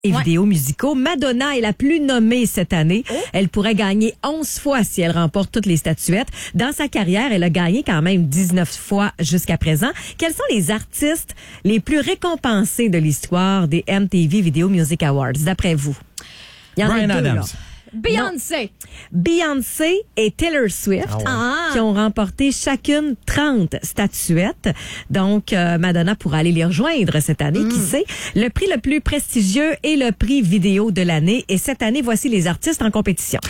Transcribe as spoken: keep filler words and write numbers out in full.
et Ouais. vidéos musicaux. Madonna est la plus nommée cette année. Oh. Elle pourrait gagner onze fois si elle remporte toutes les statuettes. Dans sa carrière, elle a gagné quand même dix-neuf fois jusqu'à présent. Quels sont les artistes les plus récompensés de l'histoire des M T V Video Music Awards, d'après vous? Il y en Bryan a deux, Adams. là. Beyoncé. Beyoncé et Taylor Swift Ah ouais. Ah. qui ont remporté chacune trente statuettes. Donc, euh, Madonna pourra aller les rejoindre cette année, qui sait. Le prix le plus prestigieux est le prix vidéo de l'année. Et cette année, voici les artistes en compétition.